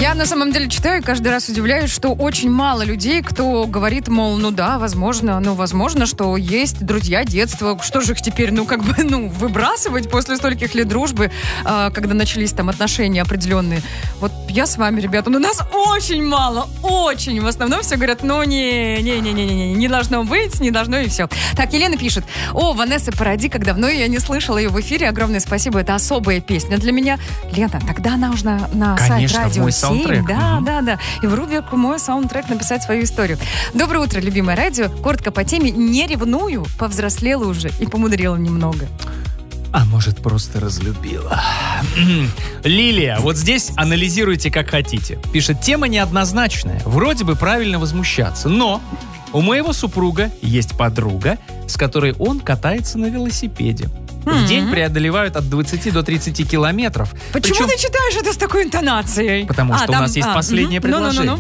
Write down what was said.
Я на самом деле читаю и каждый раз удивляюсь, что очень мало людей, кто говорит, мол, ну да, возможно, что есть друзья детства, что же их теперь, выбрасывать после стольких лет дружбы, когда начались там отношения определенные. Вот я с вами, ребята, но нас очень мало, очень. В основном все говорят, не должно быть, не должно и все. Так, Елена пишет, Ванесса Паради, как давно я не слышала ее в эфире, огромное спасибо, это особая песня для меня. Лена, тогда нужно на сайт радио 7, да, и в рубрику «Мой саундтрек» написать свою историю. Доброе утро, любимое радио. Коротко по теме, не ревную, повзрослела уже и помудрела немного. А может, просто разлюбила. Лилия, вот здесь анализируйте как хотите. Пишет, тема неоднозначная. Вроде бы правильно возмущаться, но у моего супруга есть подруга, с которой он катается на велосипеде. В день преодолевают от 20 до 30 километров. Почему ты читаешь это с такой интонацией? Потому что у нас есть последнее предложение.